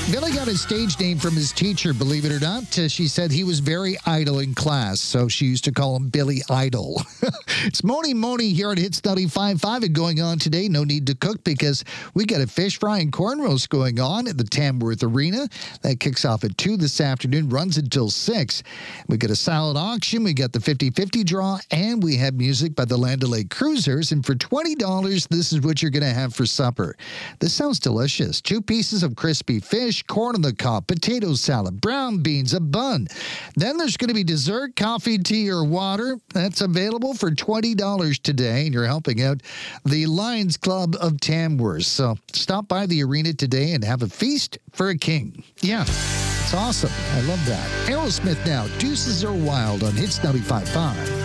Billy got his stage name from his teacher, believe it or not. She said he was very idle in class, so she used to call him Billy Idle. It's Moni here at Hits 95.5 and going on today. No need to cook because we got a fish fry and corn roast going on at the Tamworth Arena. That kicks off at 2 this afternoon, runs until 6. We got a salad auction, we got the 50-50 draw, and we have music by the Land O'Lakes Cruisers. And for $20, this is what you're going to have for supper. This sounds delicious. 2 pieces of crispy fish, corn on the cob, potato salad, brown beans, a bun. Then there's going to be dessert, coffee, tea, or water. That's available for $20 today, and you're helping out the Lions Club of Tamworth. So stop by the arena today and have a feast for a king. Yeah, it's awesome. I love that. Aerosmith now. Deuces Are Wild on Hits 95.5.